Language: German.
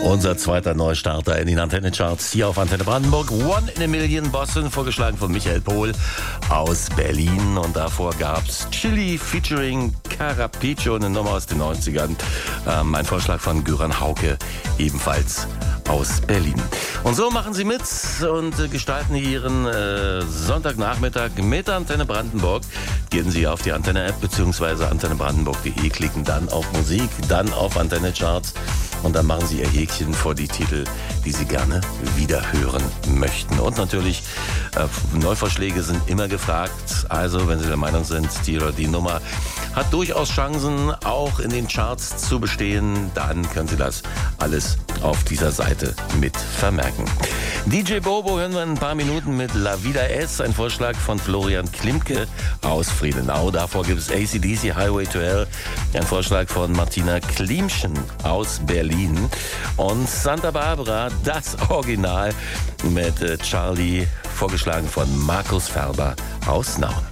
Unser zweiter Neustarter in den Antenne-Charts hier auf Antenne Brandenburg. One in a Million Boston, vorgeschlagen von Michael Pohl aus Berlin. Und davor gab's Chili featuring Carapiccio, eine Nummer aus den 90ern. Ein Vorschlag von Göran Hauke, ebenfalls aus Berlin. Und so machen Sie mit und gestalten Ihren Sonntagnachmittag mit Antenne Brandenburg. Gehen Sie auf die Antenne-App bzw. antennebrandenburg.de, klicken dann auf Musik, dann auf Antenne-Charts und dann machen Sie Ihr Häkchen vor die Titel, die Sie gerne wiederhören möchten. Und natürlich, Neuvorschläge sind immer gefragt. Also, wenn Sie der Meinung sind, die oder die Nummer hat durchaus Chancen, auch in den Charts zu bestehen, dann können Sie das alles auf dieser Seite mit vermerken. DJ Bobo hören wir in ein paar Minuten mit La Vida Es, ein Vorschlag von Florian Klimke aus Friedenau. Davor gibt es AC/DC Highway to Hell, ein Vorschlag von Martina Klimschen aus Berlin. Und Santa Barbara, das Original mit Charlie, vorgeschlagen von Markus Ferber aus Nauen.